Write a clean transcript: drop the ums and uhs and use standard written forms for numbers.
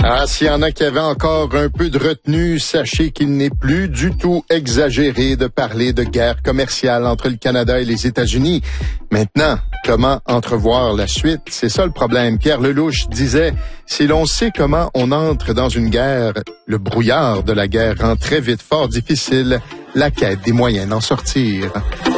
Ah, s'il y en a qui avaient encore un peu de retenue, sachez qu'il n'est plus du tout exagéré de parler de guerre commerciale entre le Canada et les États-Unis. Maintenant, comment entrevoir la suite? C'est ça le problème. Pierre Lelouch disait, si l'on sait comment on entre dans une guerre, le brouillard de la guerre rend très vite fort difficile la quête des moyens d'en sortir.